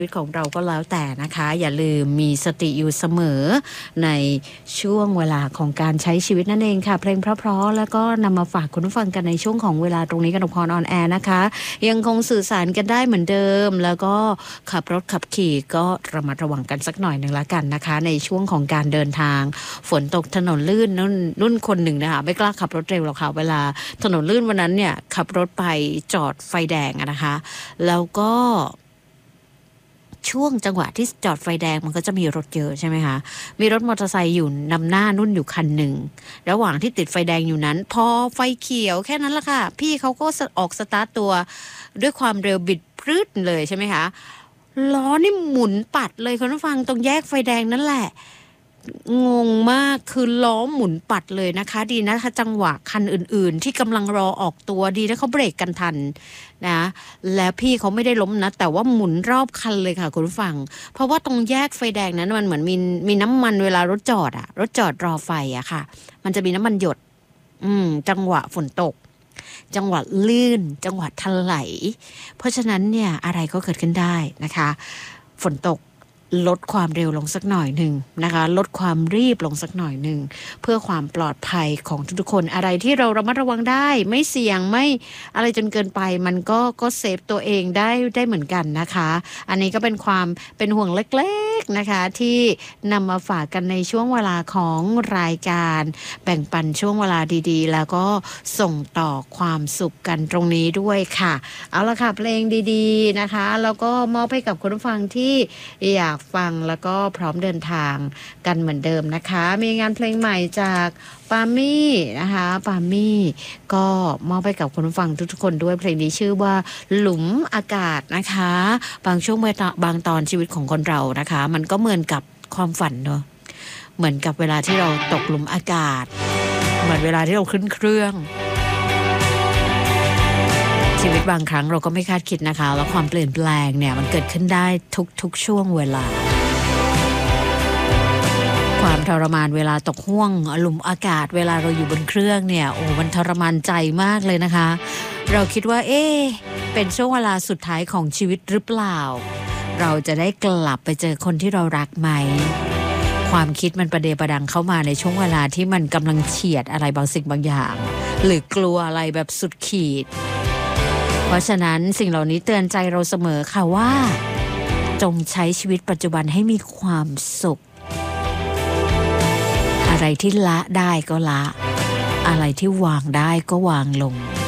ชีวิตของเราก็แล้วแต่นะคะอย่าลืมมีสติอยู่เสมอในช่วงเวลาของการใช้ชีวิตนั่นเองค่ะเพลงเพราะๆแล้วก็นำมาฝากคุณผู้ฟังกันในช่วงของเวลาตรงนี้กนกพรออนแอร์นะคะยังคงสื่อสารกันได้เหมือนเดิมแล้วก็ขับรถขับขี่ก็ระมัดระวังกันสักหน่อยหนึ่งละกันนะคะในช่วงของการเดินทางฝนตกถนนลื่นนุ่นคนหนึ่งนะคะไม่กล้าขับรถเร็วหรอกค่ะเวลาถนนลื่นวันนั้นเนี่ยขับรถไปจอดไฟแดงนะคะแล้วก็ช่วงจังหวะที่จอดไฟแดงมันก็จะมีรถเยอะใช่ไหมคะมีรถมอเตอร์ไซค์อยู่นำหน้านุ่นอยู่คันหนึ่งระหว่างที่ติดไฟแดงอยู่นั้นพอไฟเขียวแค่นั้นละค่ะพี่เขาก็ออกสตาร์ทตัวด้วยความเร็วบิดพรึดเลยใช่ไหมคะล้อนี่หมุนปัดเลยคุณผู้ฟังตรงแยกไฟแดงนั่นแหละงงมากคือล้อหมุนปัดเลยนะคะดีนะคะจังหวะคันอื่นๆที่กำลังรอออกตัวดีนะเขาเบรกกันทันนะแล้วพี่เขาไม่ได้ล้มนะแต่ว่าหมุนรอบคันเลยค่ะคุณผู้ฟังเพราะว่าตรงแยกไฟแดงนั้นมันเหมือนมีน้ำมันเวลารถจอดอะรถจอดรอไฟอะค่ะมันจะมีน้ำมันหยดจังหวะฝนตกจังหวะลื่นจังหวะถลายเพราะฉะนั้นเนี่ยอะไรก็เกิดขึ้นได้นะคะฝนตกลดความเร็วลงสักหน่อยหนึ่งนะคะลดความรีบลงสักหน่อยหนึ่งเพื่อความปลอดภัยของทุกๆคนอะไรที่เราระมัดระวังได้ไม่เสี่ยงไม่อะไรจนเกินไปมันก็เซฟตัวเองได้เหมือนกันนะคะอันนี้ก็เป็นความเป็นห่วงเล็กๆนะคะที่นำมาฝากกันในช่วงเวลาของรายการแบ่งปันช่วงเวลาดีๆแล้วก็ส่งต่อความสุขกันตรงนี้ด้วยค่ะเอาละค่ะเพลงดีๆนะคะแล้วก็มอบให้กับคุณผู้ฟังที่อยากฟังแล้วก็พร้อมเดินทางกันเหมือนเดิมนะคะมีงานเพลงใหม่จากปามี่นะคะปามี่ก็มอบให้กับคุณผู้ฟังทุกๆคนด้วยเพลงนี้ชื่อว่าหลุมอากาศนะคะบางช่วงบางตอนชีวิตของคนเรานะคะมันก็เหมือนกับความฝันเนอะเหมือนกับเวลาที่เราตกหลุมอากาศเหมือนเวลาที่เราขึ้นเครื่องชีวิตบางครั้งเราก็ไม่คาดคิดนะคะแล้วความเปลี่ยนแปลงเนี่ยมันเกิดขึ้นได้ทุกช่วงเวลาความทรมานเวลาตกห่วงหลุมอากาศเวลาเราอยู่บนเครื่องเนี่ยโอ้มันทรมานใจมากเลยนะคะเราคิดว่าเป็นช่วงเวลาสุดท้ายของชีวิตหรือเปล่าเราจะได้กลับไปเจอคนที่เรารักไหมความคิดมันประเดประดังเข้ามาในช่วงเวลาที่มันกำลังเฉียดอะไรบางสิ่งบางอย่างหรือกลัวอะไรแบบสุดขีดเพราะฉะนั้นสิ่งเหล่านี้เตือนใจเราเสมอค่ะว่าจงใช้ชีวิตปัจจุบันให้มีความสุขอะไรที่ละได้ก็ละอะไรที่วางได้ก็วางลง